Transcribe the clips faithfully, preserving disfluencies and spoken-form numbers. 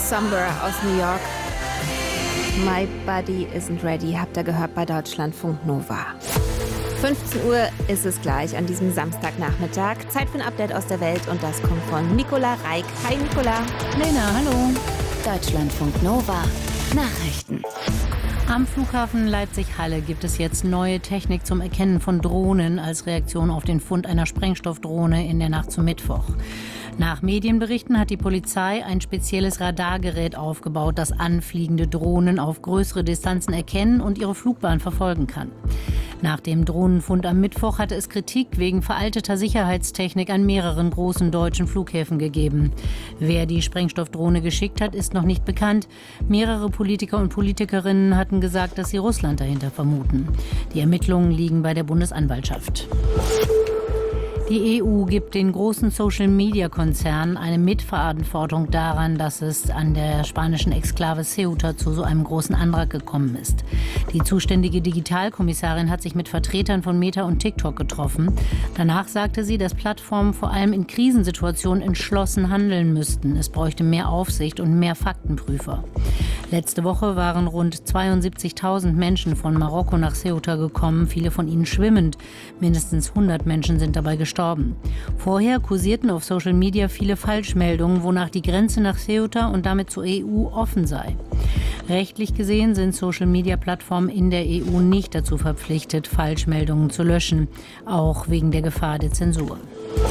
Somber aus New York. My Body Isn't Ready, habt ihr gehört bei Deutschlandfunk Nova. fünfzehn Uhr ist es gleich an diesem Samstagnachmittag. Zeit für ein Update aus der Welt und das kommt von Nicola Reik. Hi Nicola. Lena, hallo. Deutschlandfunk Nova. Nachrichten. Am Flughafen Leipzig-Halle gibt es jetzt neue Technik zum Erkennen von Drohnen als Reaktion auf den Fund einer Sprengstoffdrohne in der Nacht zum Mittwoch. Nach Medienberichten hat die Polizei ein spezielles Radargerät aufgebaut, das anfliegende Drohnen auf größere Distanzen erkennen und ihre Flugbahn verfolgen kann. Nach dem Drohnenfund am Mittwoch hatte es Kritik wegen veralteter Sicherheitstechnik an mehreren großen deutschen Flughäfen gegeben. Wer die Sprengstoffdrohne geschickt hat, ist noch nicht bekannt. Mehrere Politiker und Politikerinnen hatten gesagt, dass sie Russland dahinter vermuten. Die Ermittlungen liegen bei der Bundesanwaltschaft. Die E U gibt den großen Social-Media-Konzernen eine Mitverantwortung daran, dass es an der spanischen Exklave Ceuta zu so einem großen Antrag gekommen ist. Die zuständige Digitalkommissarin hat sich mit Vertretern von Meta und TikTok getroffen. Danach sagte sie, dass Plattformen vor allem in Krisensituationen entschlossen handeln müssten. Es bräuchte mehr Aufsicht und mehr Faktenprüfer. Letzte Woche waren rund zweiundsiebzigtausend Menschen von Marokko nach Ceuta gekommen, viele von ihnen schwimmend. Mindestens hundert Menschen sind dabei gestorben. Vorher kursierten auf Social Media viele Falschmeldungen, wonach die Grenze nach Ceuta und damit zur E U offen sei. Rechtlich gesehen sind Social-Media-Plattformen in der E U nicht dazu verpflichtet, Falschmeldungen zu löschen, auch wegen der Gefahr der Zensur.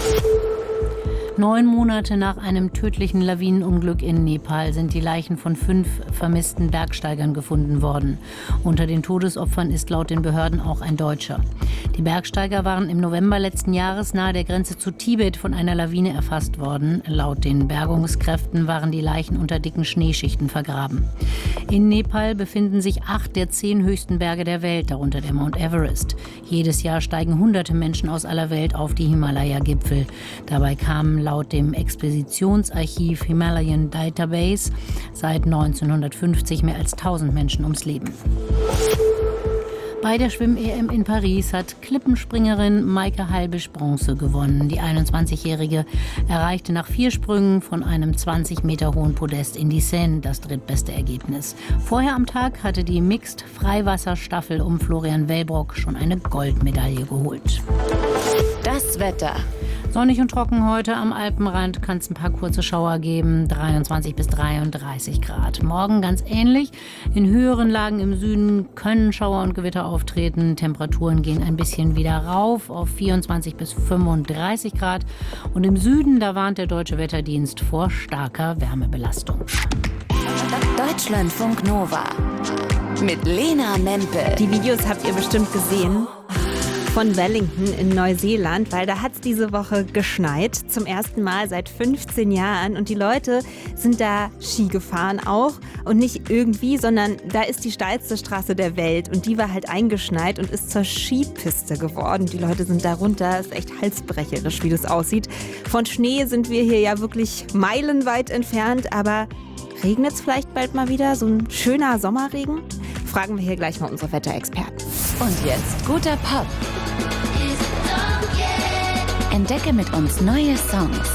Neun Monate nach einem tödlichen Lawinenunglück in Nepal sind die Leichen von fünf vermissten Bergsteigern gefunden worden. Unter den Todesopfern ist laut den Behörden auch ein Deutscher. Die Bergsteiger waren im November letzten Jahres nahe der Grenze zu Tibet von einer Lawine erfasst worden. Laut den Bergungskräften waren die Leichen unter dicken Schneeschichten vergraben. In Nepal befinden sich acht der zehn höchsten Berge der Welt, darunter der Mount Everest. Jedes Jahr steigen hunderte Menschen aus aller Welt auf die Himalaya-Gipfel. Dabei kamen laut dem Expeditionsarchiv Himalayan Database seit neunzehnhundertfünfzig mehr als tausend Menschen ums Leben. Bei der Schwimm-E M in Paris hat Klippenspringerin Maike Halbisch Bronze gewonnen. Die einundzwanzigjährige erreichte nach vier Sprüngen von einem zwanzig Meter hohen Podest in die Seine das drittbeste Ergebnis. Vorher am Tag hatte die Mixed-Freiwasserstaffel um Florian Wellbrock schon eine Goldmedaille geholt. Das Wetter. Sonnig und trocken heute. Am Alpenrand kann es ein paar kurze Schauer geben. dreiundzwanzig bis dreiunddreißig Grad. Morgen ganz ähnlich. In höheren Lagen im Süden können Schauer und Gewitter auftreten. Temperaturen gehen ein bisschen wieder rauf auf vierundzwanzig bis fünfunddreißig Grad. Und im Süden, da warnt der Deutsche Wetterdienst vor starker Wärmebelastung. Deutschlandfunk Nova mit Lena Mempel. Die Videos habt ihr bestimmt gesehen von Wellington in Neuseeland, weil da hat es diese Woche geschneit, zum ersten Mal seit fünfzehn Jahren. Und die Leute sind da Ski gefahren auch. Und nicht irgendwie, sondern da ist die steilste Straße der Welt. Und die war halt eingeschneit und ist zur Skipiste geworden. Die Leute sind da runter, ist echt halsbrecherisch, wie das aussieht. Von Schnee sind wir hier ja wirklich meilenweit entfernt. Aber regnet es vielleicht bald mal wieder? So ein schöner Sommerregen? Fragen wir hier gleich mal unsere Wetterexperten. Und jetzt guter Pop. Entdecke mit uns neue Songs.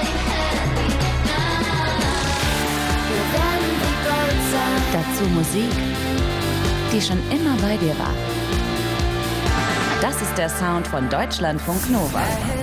Dazu Musik, die schon immer bei dir war. Das ist der Sound von Deutschlandfunk Nova.